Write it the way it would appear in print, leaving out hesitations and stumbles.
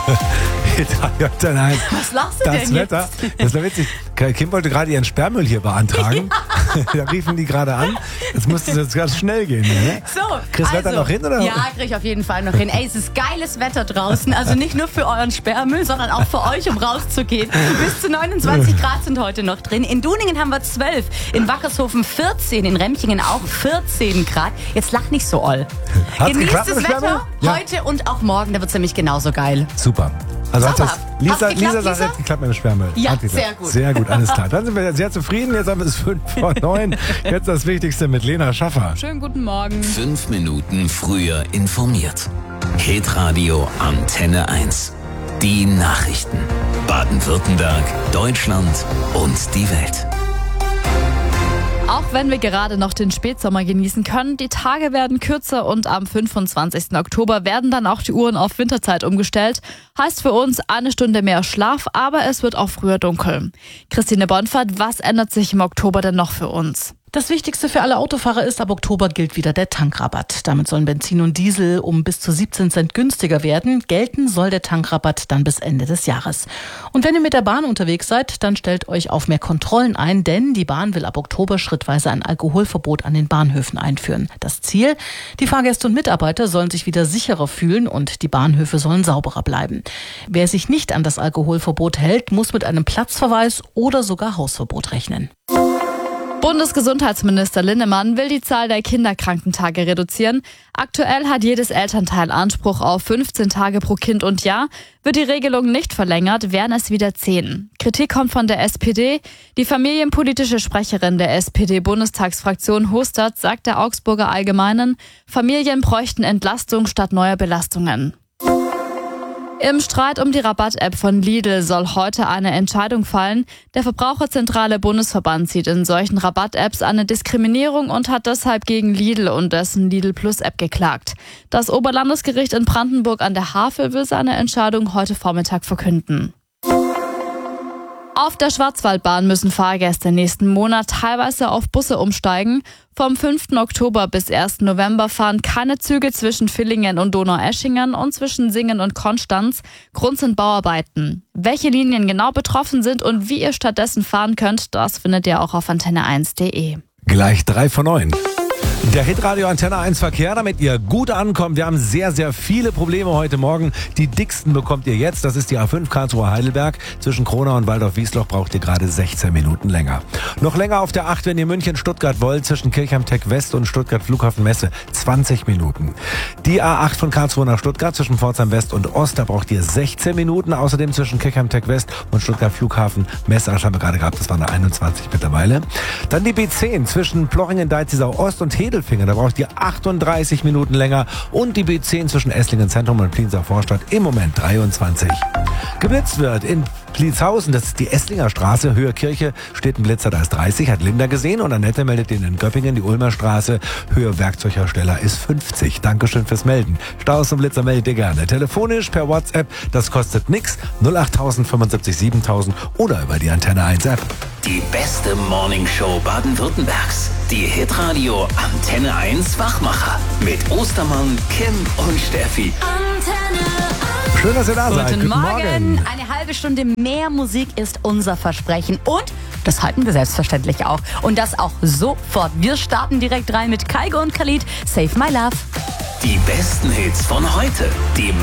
Nein. Was lachst du Das denn Wetter, jetzt? das war witzig. Kim wollte gerade ihren Sperrmüll hier beantragen. Da riefen die gerade an. Jetzt musste es jetzt ganz schnell gehen. Ne? So, Kriegst du Wetter noch hin, oder? Ja, krieg ich auf jeden Fall noch hin. Ey, es ist geiles Wetter draußen. Also nicht nur für euren Sperrmüll, sondern auch für euch, um rauszugehen. Bis zu 29 Grad sind heute noch drin. In Duningen haben wir 12, in Wackershofen 14, in Remchingen auch 14 Grad. Jetzt lach nicht so oll. Hat's Genießt geklappt, das das Sperrmüll? Wetter Ja. heute und auch morgen. Da wird es nämlich genauso geil. Super. Also hat das, Zauberhaft. Lisa Hat's geklappt, sagt, Lisa? jetzt geklappt mit dem Sperrmüll. Ja, Hat geklappt. sehr gut. Sehr gut, alles klar. Dann sind wir sehr zufrieden. Jetzt haben wir es 5:09. Jetzt das Wichtigste mit Lena Schaffer. Schönen guten Morgen. 5 Minuten früher informiert. Hitradio Antenne 1. Die Nachrichten. Baden-Württemberg, Deutschland und die Welt. Auch wenn wir gerade noch den Spätsommer genießen können, die Tage werden kürzer und am 25. Oktober werden dann auch die Uhren auf Winterzeit umgestellt. Heißt für uns eine Stunde mehr Schlaf, aber es wird auch früher dunkel. Christine Bonfert, was ändert sich im Oktober denn noch für uns? Das Wichtigste für alle Autofahrer ist, ab Oktober gilt wieder der Tankrabatt. Damit sollen Benzin und Diesel um bis zu 17 Cent günstiger werden. Gelten soll der Tankrabatt dann bis Ende des Jahres. Und wenn ihr mit der Bahn unterwegs seid, dann stellt euch auf mehr Kontrollen ein, denn die Bahn will ab Oktober schrittweise ein Alkoholverbot an den Bahnhöfen einführen. Das Ziel? Die Fahrgäste und Mitarbeiter sollen sich wieder sicherer fühlen und die Bahnhöfe sollen sauberer bleiben. Wer sich nicht an das Alkoholverbot hält, muss mit einem Platzverweis oder sogar Hausverbot rechnen. Bundesgesundheitsminister Linnemann will die Zahl der Kinderkrankentage reduzieren. Aktuell hat jedes Elternteil Anspruch auf 15 Tage pro Kind und Jahr. Wird die Regelung nicht verlängert, wären es wieder 10. Kritik kommt von der SPD. Die familienpolitische Sprecherin der SPD-Bundestagsfraktion Hostert sagt der Augsburger Allgemeinen, Familien bräuchten Entlastung statt neuer Belastungen. Im Streit um die Rabatt-App von Lidl soll heute eine Entscheidung fallen. Der Verbraucherzentrale Bundesverband sieht in solchen Rabatt-Apps eine Diskriminierung und hat deshalb gegen Lidl und dessen Lidl Plus App geklagt. Das Oberlandesgericht in Brandenburg an der Havel will seine Entscheidung heute Vormittag verkünden. Auf der Schwarzwaldbahn müssen Fahrgäste nächsten Monat teilweise auf Busse umsteigen. Vom 5. Oktober bis 1. November fahren keine Züge zwischen Villingen und Donaueschingen und zwischen Singen und Konstanz. Grund sind Bauarbeiten. Welche Linien genau betroffen sind und wie ihr stattdessen fahren könnt, das findet ihr auch auf antenne1.de. Gleich 3:09. Der Hitradio Antenne 1 Verkehr, damit ihr gut ankommt. Wir haben sehr, sehr viele Probleme heute Morgen. Die dicksten bekommt ihr jetzt. Das ist die A5 Karlsruhe Heidelberg. Zwischen Kronau und Waldorf-Wiesloch braucht ihr gerade 16 Minuten länger. Noch länger auf der 8, wenn ihr München-Stuttgart wollt, zwischen Kirchheim-Tech West und Stuttgart Flughafen Messe. 20 Minuten. Die A8 von Karlsruhe nach Stuttgart zwischen Pforzheim West und Ost, da braucht ihr 16 Minuten. Außerdem zwischen Kirchheim-Tech West und Stuttgart Flughafen Messe. Das haben wir gerade gehabt, das waren 21 mittlerweile. Dann die B10 zwischen Plochingen-Deizisau Ost und Hedelfingen. Da braucht ihr 38 Minuten länger. Und die B10 zwischen Esslingen Zentrum und Pliensau Vorstadt im Moment 23. Geblitzt wird in Pliezhausen, das ist die Esslinger Straße, Höhe Kirche, steht ein Blitzer, da ist 30, hat Linda gesehen. Und Annette meldet den in Göppingen, die Ulmer Straße, Höhe Werkzeughersteller ist 50. Dankeschön fürs Melden. Staus und Blitzer meldet ihr gerne. Telefonisch, per WhatsApp, das kostet nix. 08000 75 7000 oder über die Antenne 1 App. Die beste Morningshow Baden-Württembergs. Die Hitradio Antenne 1 Wachmacher. Mit Ostermann, Kim und Steffi. Schön, dass ihr da seid. Guten Morgen. Eine halbe Stunde mehr Musik ist unser Versprechen. Und das halten wir selbstverständlich auch. Und das auch sofort. Wir starten direkt rein mit Kygo und Khalid. Save My Love. Die besten Hits von heute. Die